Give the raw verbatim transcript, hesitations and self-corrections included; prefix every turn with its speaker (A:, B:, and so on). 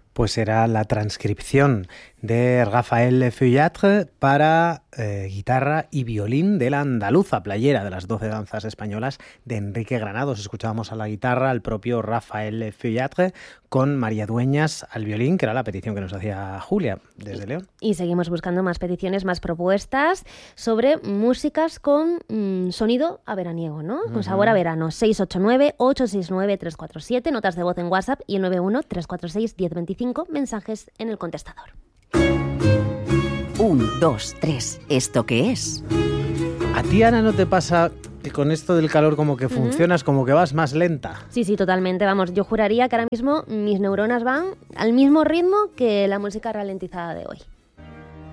A: Pues era la transcripción de Raphaël Feuillatre para eh, guitarra y violín de la andaluza playera de las doce danzas españolas de Enrique Granados. Escuchábamos a la guitarra al propio Raphaël Feuillatre con María Dueñas al violín, que era la petición que nos hacía Julia desde León.
B: Y seguimos buscando más peticiones, más propuestas sobre músicas con mmm, sonido a veraniego, ¿no? Con uh-huh. sabor a verano. seis ocho nueve, ocho seis nueve, tres cuatro siete, notas de voz en WhatsApp y el nueve uno, tres cuatro seis, uno cero dos cinco, mensajes en el contestador.
C: Un, dos, tres. ¿Esto qué es?
A: ¿A ti, Ana, no te pasa que con esto del calor como que funcionas, uh-huh. como que vas más lenta?
B: Sí, sí, totalmente. Vamos, yo juraría que ahora mismo mis neuronas van al mismo ritmo que la música ralentizada de hoy.